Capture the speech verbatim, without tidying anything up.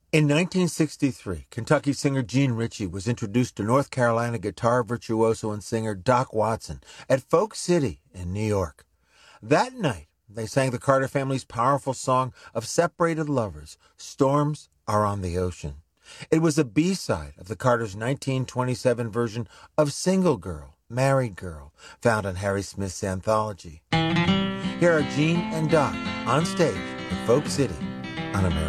In nineteen sixty-three, Kentucky singer Gene Ritchie was introduced to North Carolina guitar virtuoso and singer Doc Watson at Folk City in New York. That night, they sang the Carter family's powerful song of separated lovers, Storms Are on the Ocean. It was a B-side of the Carters' nineteen twenty-seven version of Single Girl, Married Girl, found on Harry Smith's anthology. Here are Gene and Doc on stage at Folk City on America.